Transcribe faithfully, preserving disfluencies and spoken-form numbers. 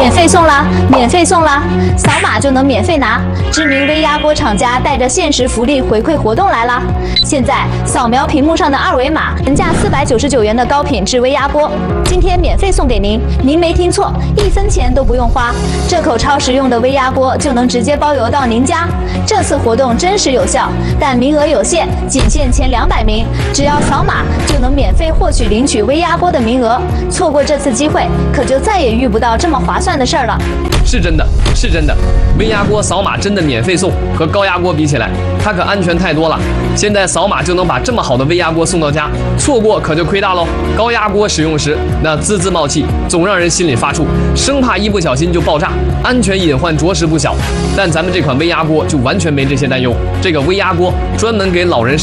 免费送啦！免费送啦！扫码就能免费拿。知名微压锅厂家带着限时福利回馈活动来啦！现在扫描屏幕上的二维码，原价四百九十九元的高品质微压锅，今天免费送给您。您没听错，一分钱都不用花，这口超实用的微压锅就能直接包邮到您家。这次活动真实有效，但名额有限，仅限前两百名，只要扫码就能免费获取领取微压锅的名额。错过这次机会，可就再也遇不到这么划算的事儿了。 是真的，是真的，微压锅扫码真的免费送，和高压锅比起来，它可安全太多了。现在扫码就能把这么好的微压锅送到家，错过可就亏大喽。高压锅使用时，那滋滋冒气，总让人心里发怵，生怕一不小心就爆炸，安全隐患着实不小。但咱们这款微压锅就完全没这些担忧，这个微压锅专门给老人